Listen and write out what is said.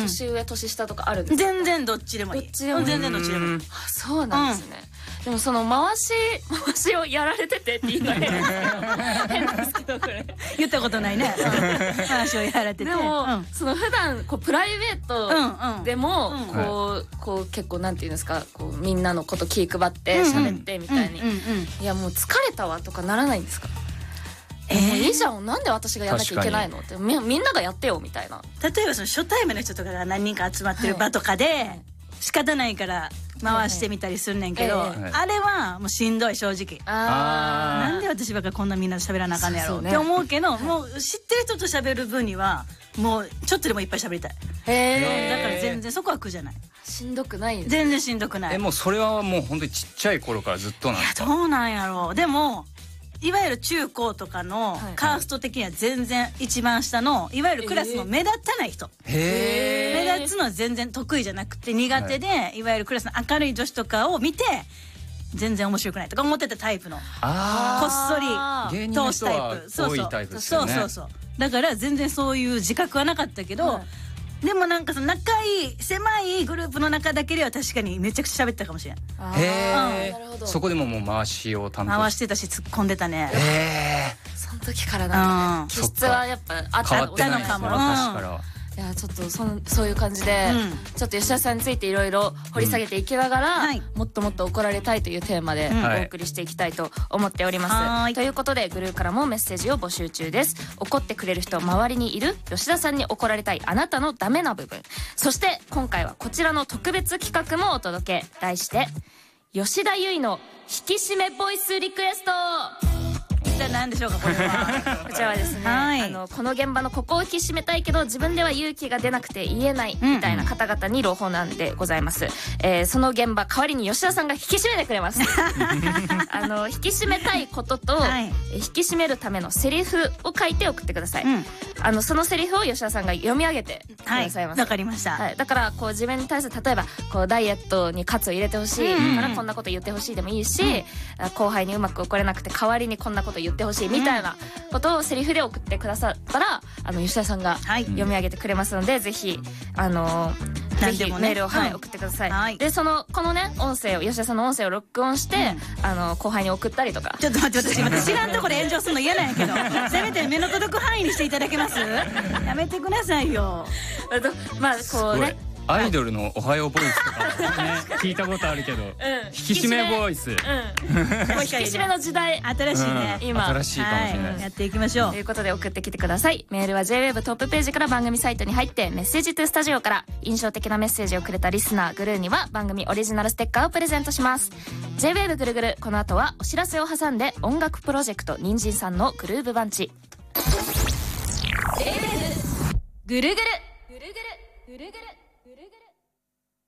年上年下とかあるんですか？ 全然どっちでもいい。全然どっちでもいい。 あ、そうなんですね。でもその回しをやられててって言い換え変なんですけど、これ言ったことないね。話をやられてて。 でもその普段こうプライベートでもこう結構なんていうんですか、こうみんなのこと気配って喋ってみたいに、いやもう疲れたわとかならないんですか？もういいじゃん、なんで私がやんなきゃいけないのってみんながやってよみたいな。 例えばその初対面の人とかが何人か集まってる場とかで仕方ないから回してみたりするねんけど、あれはもうしんどい、正直。なんで私ばっかりこんなみんなで喋らなあかんねやろって思うけど、もう知ってる人と喋る分にはもうちょっとでもいっぱい喋りたい。だから全然そこは苦じゃない。 しんどくないんです。 全然しんどくない。 もうそれはもう本当にちっちゃい頃からずっとなんですか？ どうなんやろう。でもいわゆる中高とかのカースト的には全然一番下のいわゆるクラスの目立たない人、目立つのは全然得意じゃなくて苦手で、いわゆるクラスの明るい女子とかを見て全然面白くないとか思ってたタイプの、こっそり通すタイプ。 多いタイプですよね。 そうだから全然そういう自覚はなかったけど、でもなんかその仲いい狭いグループの中だけでは確かにめちゃくちゃ喋ってたかもしれん。 そこでももう回しを担当回してたし突っ込んでたね。 その時からなんだ。気質はやっぱあったのかも。いやちょっとそういう感じで、ちょっと吉田さんについていろいろ掘り下げていきながら、もっともっと怒られたいというテーマでお送りしていきたいと思っております。ということでグルーからもメッセージを募集中です。怒ってくれる人周りにいる？吉田さんに怒られたいあなたのダメな部分。そして今回はこちらの特別企画もお届け。題して吉田優の引き締めボイスリクエスト。一体何でしょうかこれは。こちらはですね、この現場のここを引き締めたいけど自分では勇気が出なくて言えないみたいな方々に朗報なんでございます。その現場代わりに吉田さんが引き締めてくれます。引き締めたいことと、引き締めるためのセリフを書いて送ってください。そのセリフを吉田さんが読み上げてくださいます。 わかりました。 だからこう自分に対する例えばこうダイエットに喝を入れてほしいからこんなこと言ってほしいでもいいし、後輩にうまく怒れなくて代わりにこんなこと言ってほしいみたいなことをセリフで送ってくださったら吉田さんが読み上げてくれますので、ぜひぜひメールを送ってください。でこのね音声を吉田さんの音声を録音して後輩に送ったりとか。 ちょっと待って、私また知らんとこで炎上するの嫌なんやけど、せめて目の届く範囲にしていただけます？やめてくださいよ。 まあこうね、 アイドルのおはようボイスとかね聞いたことあるけど、引き締めボイス、引き締めの時代、 新しいね、 今新しいかもしれないです。 やっていきましょうということで送ってきてください。メールは JWEB トップページから番組サイトに入ってメッセージトゥスタジオから印象的なメッセージをくれたリスナーグルーには番組オリジナルステッカーをプレゼントします。 JWEB ぐるぐる、この後はお知らせを挟んで音楽プロジェクト人参さんのグルーブバンチ。 JWEB ぐるぐるぐるぐるぐるぐるぐるぐる。